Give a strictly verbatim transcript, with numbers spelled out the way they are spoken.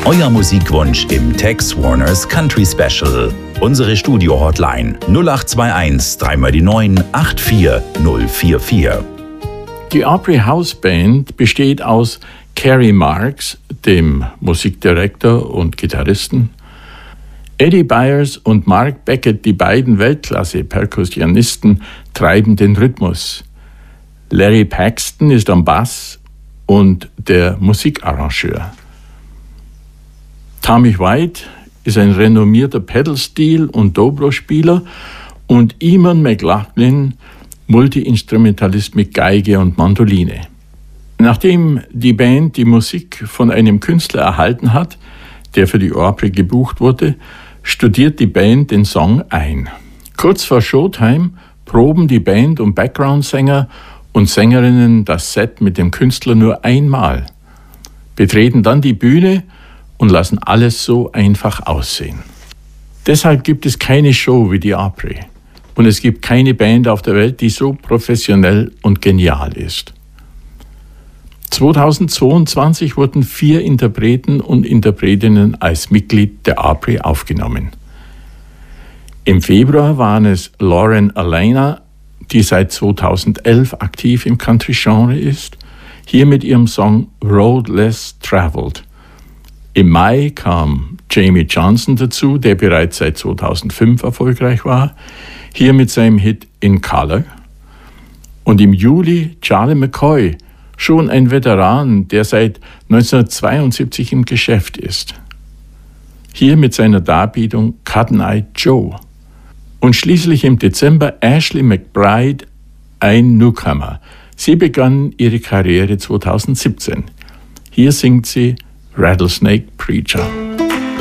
Euer Musikwunsch im Tex Warners Country Special. Unsere Studio-Hotline null acht zwei eins drei mal die neun acht vier null vier vier. Die Opry House Band besteht aus Kerry Marks, dem Musikdirektor und Gitarristen, Eddie Byers und Mark Beckett, die beiden Weltklasse-Perkussionisten, treiben den Rhythmus. Larry Paxton ist am Bass und der Musikarrangeur. Tommy White ist ein renommierter Pedal-Steel- und Dobro-Spieler und Eamon McLaughlin Multi-Instrumentalist mit Geige und Mandoline. Nachdem die Band die Musik von einem Künstler erhalten hat, der für die Opry gebucht wurde, studiert die Band den Song ein. Kurz vor Showtime proben die Band und Background-Sänger und Sängerinnen das Set mit dem Künstler nur einmal, betreten dann die Bühne und lassen alles so einfach aussehen. Deshalb gibt es keine Show wie die Opry. Und es gibt keine Band auf der Welt, die so professionell und genial ist. zweitausendzweiundzwanzig wurden vier Interpreten und Interpretinnen als Mitglied der Opry aufgenommen. Im Februar waren es Lauren Alaina, die seit zweitausendelf aktiv im Country-Genre ist, hier mit ihrem Song Road Less Traveled. Im Mai kam Jamie Johnson dazu, der bereits seit zweitausendfünf erfolgreich war, hier mit seinem Hit In Color. Und im Juli Charlie McCoy, schon ein Veteran, der seit neunzehnhundertzweiundsiebzig im Geschäft ist. Hier mit seiner Darbietung Cotton Eye Joe. Und schließlich im Dezember Ashley McBryde, ein Newcomer. Sie begann ihre Karriere zweitausendsiebzehn. Hier singt sie Rattlesnake Preacher.